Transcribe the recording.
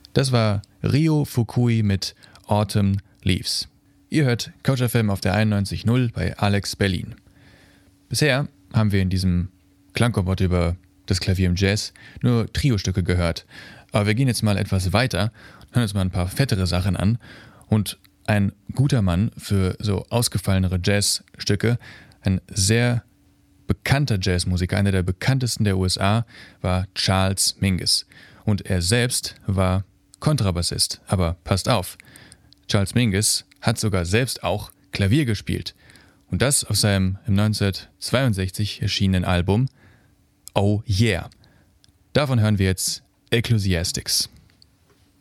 Das war Ryo Fukui mit Autumn Leaves. Ihr hört Couch FM auf der 91.0 bei Alex Berlin. Bisher haben wir in diesem Klangkompott über das Klavier im Jazz nur Trio-Stücke gehört. Aber wir gehen jetzt mal etwas weiter, hören uns mal ein paar fettere Sachen an. Und ein guter Mann für so ausgefallenere Jazzstücke, ein sehr bekannter Jazzmusiker, einer der bekanntesten der USA, war Charles Mingus. Und er selbst war Kontrabassist. Aber passt auf, Charles Mingus hat sogar selbst auch Klavier gespielt. Und das auf seinem im 1962 erschienenen Album Oh Yeah. Davon hören wir jetzt Ecclesiastics.